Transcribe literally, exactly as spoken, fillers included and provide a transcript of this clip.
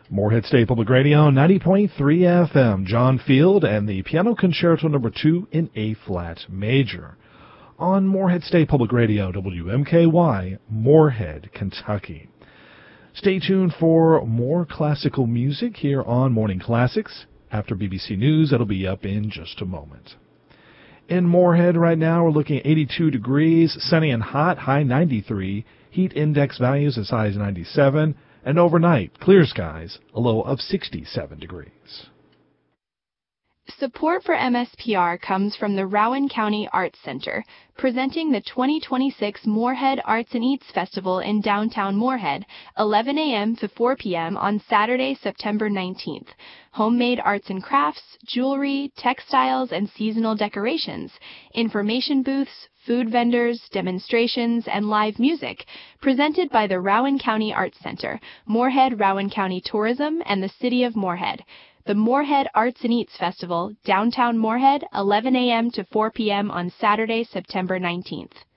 Moorhead State Public Radio, ninety point three F M. John Field and the Piano Concerto number two in A-flat major. On Moorhead State Public Radio, W M K Y, Moorhead, Kentucky. Stay tuned for more classical music here on Morning Classics. After B B C News, it'll be up in just a moment. In Moorhead right now, we're looking at eighty-two degrees, sunny and hot, high ninety-three, heat index values as high as ninety-seven, and overnight, clear skies, a low of sixty-seven degrees. Support for M S P R comes from the Rowan County Arts Center, presenting the twenty twenty-six Moorhead Arts and Eats Festival in downtown Moorhead, eleven a.m. to four p.m. on Saturday, September nineteenth. Homemade arts and crafts, jewelry, textiles, and seasonal decorations, information booths, food vendors, demonstrations, and live music, presented by the Rowan County Arts Center, Moorhead Rowan County Tourism, and the City of Moorhead. The Moorhead Arts and Eats Festival, downtown Moorhead, eleven a.m. to four p.m. on Saturday, September nineteenth.